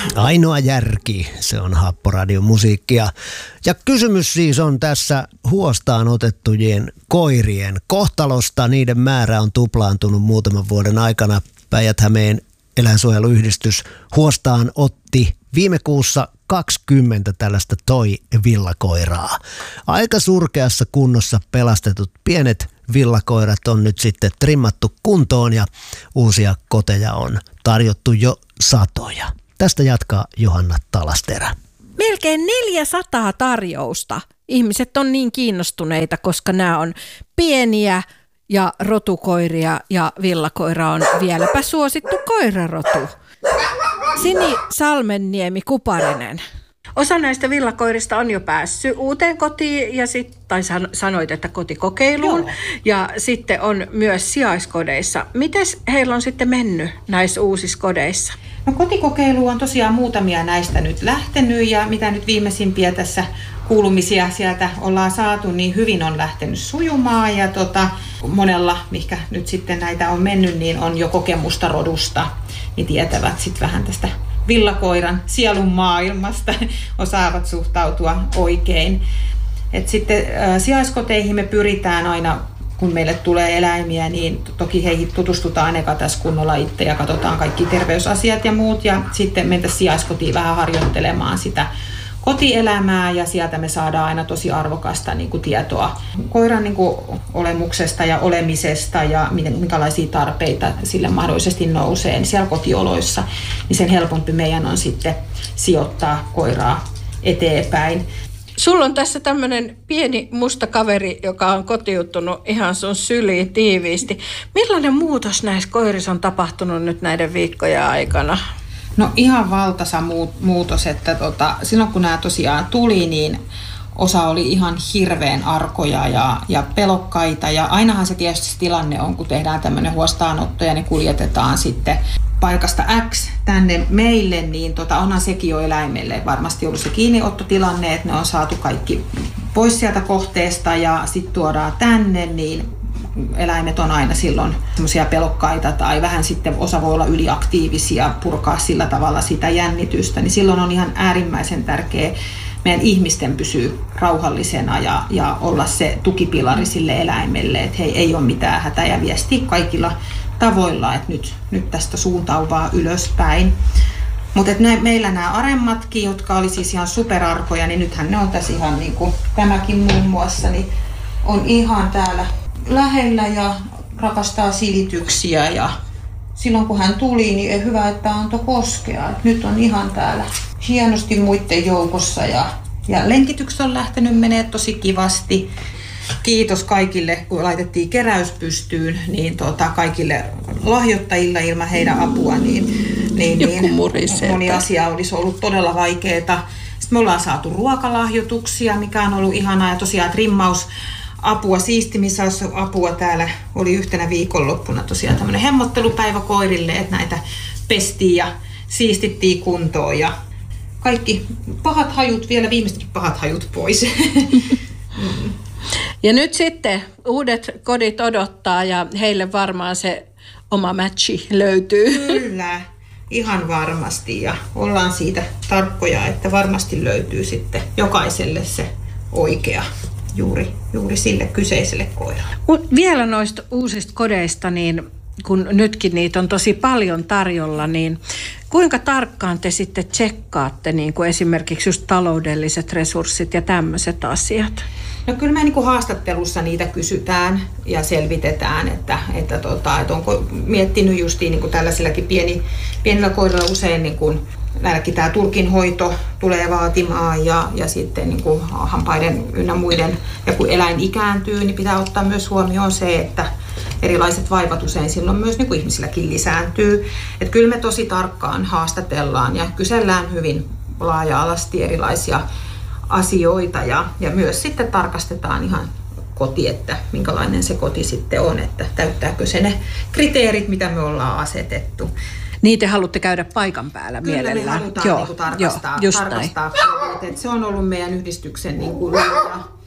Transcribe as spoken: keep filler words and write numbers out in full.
Ainoa järki, se on Happoradion musiikkia. Ja kysymys siis on tässä huostaan otettujen koirien kohtalosta. Niiden määrä on tuplaantunut muutaman vuoden aikana. Päijät-Hämeen eläinsuojeluyhdistys huostaan otti viime kuussa kaksikymmentä tällaista toi-villakoiraa. Aika surkeassa kunnossa pelastetut pienet villakoirat on nyt sitten trimmattu kuntoon ja uusia koteja on tarjottu jo satoja. Tästä jatkaa Johanna Talasterä. Melkein neljäsataa tarjousta. Ihmiset on niin kiinnostuneita, koska nämä on pieniä ja rotukoiria ja villakoira on vieläpä suosittu koirarotu. Sini Salmenniemi Kuparinen. Osa näistä villakoirista on jo päässyt uuteen kotiin ja sit, tai sanoit, että kotikokeiluun. Joo. Ja sitten on myös sijaiskodeissa. Mites heillä on sitten mennyt näissä uusissa kodeissa? No kotikokeilu on tosiaan muutamia näistä nyt lähtenyt ja mitä nyt viimeisimpiä tässä kuulumisia sieltä ollaan saatu, niin hyvin on lähtenyt sujumaan ja tota, monella, mikä nyt sitten näitä on mennyt, niin on jo kokemusta rodusta, niin tietävät sitten vähän tästä villakoiran sielun maailmasta, osaavat suhtautua oikein. Et sitten ä, sijaiskoteihin me pyritään aina, kun meille tulee eläimiä, niin toki heihin tutustutaan eka tässä kunnolla itse ja katsotaan kaikki terveysasiat ja muut. Ja sitten mentäisiin sijaiskotiin vähän harjoittelemaan sitä kotielämää ja sieltä me saadaan aina tosi arvokasta niin kuin tietoa koiran niin kuin olemuksesta ja olemisesta ja miten, minkälaisia tarpeita sille mahdollisesti nousee niin siellä kotioloissa. Niin sen helpompi meidän on sitten sijoittaa koiraa eteenpäin. Sulla on tässä tämmöinen pieni musta kaveri, joka on kotiuttunut ihan sun syliin tiiviisti. Millainen muutos näissä koirissa on tapahtunut nyt näiden viikkojen aikana? No ihan valtaisa muutos, että tota, silloin kun nämä tosiaan tuli, niin osa oli ihan hirveän arkoja ja, ja pelokkaita. Ja ainahan se tietysti tilanne on, kun tehdään tämmöinen huostaanotto ja ne kuljetetaan sitten paikasta X tänne meille, niin tota, onhan sekin jo eläimelle varmasti ollut se kiinniottotilanne, että ne on saatu kaikki pois sieltä kohteesta ja sitten tuodaan tänne, niin eläimet on aina silloin semmoisia pelokkaita tai vähän sitten osa voi olla yliaktiivisia, purkaa sillä tavalla sitä jännitystä, niin silloin on ihan äärimmäisen tärkeää meidän ihmisten pysyä rauhallisena ja, ja olla se tukipilari sille eläimelle, että hei, ei ole mitään hätää ja viestiä kaikilla tavoilla, että nyt, nyt tästä suuntaan vaan ylöspäin. Mutta meillä nämä aremmatkin, jotka oli siis ihan superarkoja, niin nythän ne on tässä ihan niin kuin tämäkin muun muassa, niin on ihan täällä lähellä ja rakastaa silityksiä ja silloin kun hän tuli, niin hyvä, että antoi koskea. Et nyt on ihan täällä hienosti muiden joukossa ja, ja lenkitykset on lähtenyt menee tosi kivasti. Kiitos kaikille, kun laitettiin keräys pystyyn, niin tuota, kaikille lahjoittajille ilman heidän apua, niin, niin, niin moni asia olisi ollut todella vaikeaa. Sitten me ollaan saatu ruokalahjoituksia, mikä on ollut ihanaa ja tosiaan trimmaus. Apua, siistimisapua täällä oli yhtenä viikonloppuna tosiaan tämmöinen hemmottelupäivä koirille, että näitä pestiin ja siistittiin kuntoon ja kaikki pahat hajut, vielä viimeistäkin pahat hajut pois. Ja nyt sitten uudet kodit odottaa ja heille varmaan se oma matchi löytyy. Kyllä, ihan varmasti ja ollaan siitä tarkkoja, että varmasti löytyy sitten jokaiselle se oikea. Juuri, juuri sille kyseiselle koiralle. Vielä noista uusista kodeista, niin kun nytkin niitä on tosi paljon tarjolla, niin kuinka tarkkaan te sitten tsekkaatte niin kuin esimerkiksi just taloudelliset resurssit ja tämmöiset asiat? No kyllä me niin kuin haastattelussa niitä kysytään ja selvitetään, että, että, tota, että onko miettinyt justiin niin kuin tällaisillakin pieni, pienillä koirilla usein niin kuin näilläkin tämä turkinhoito tulee vaatimaan ja, ja sitten niin kuin hampaiden ynnä muiden. Ja kun eläin ikääntyy, niin pitää ottaa myös huomioon se, että erilaiset vaivat usein silloin myös niin kuin ihmisilläkin lisääntyy. Että kyllä me tosi tarkkaan haastatellaan ja kysellään hyvin laaja-alasti erilaisia asioita ja, ja myös sitten tarkastetaan ihan koti, että minkälainen se koti sitten on, että täyttääkö se ne kriteerit, mitä me ollaan asetettu. Niin te haluatte käydä paikan päällä Kyllä mielellään. Kyllä me halutaan joo, niin tarkastaa. Joo, tarkastaa. Se on ollut meidän yhdistyksen niin kuin